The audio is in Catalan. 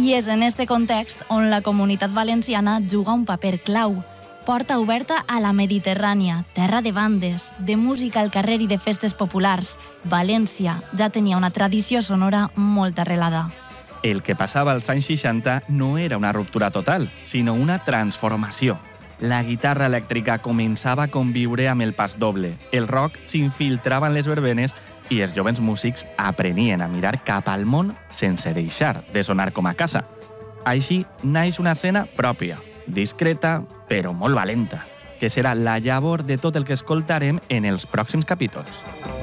I és en este context on la Comunitat Valenciana juga un paper clau. Porta oberta a la Mediterrània, terra de bandes, de música al carrer i de festes populars. València ja tenia una tradició sonora molt arrelada. El que passava als anys 60 no era una ruptura total, sinó una transformació. La guitarra elèctrica començava a conviure amb el pas doble, el rock s'infiltrava en les verbenes i els jovens músics aprenien a mirar cap al món sense deixar de sonar com a casa. Així naix una escena pròpia, discreta però molt valenta, que serà la llavor de tot el que escoltarem en els pròxims capítols.